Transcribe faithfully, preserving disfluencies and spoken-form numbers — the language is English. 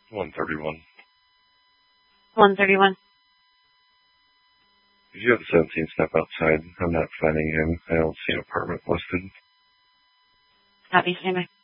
one thirty-one. one thirty-one. Did you have seventeen step outside? I'm not finding him. I don't see an apartment listed. Copy, stand by.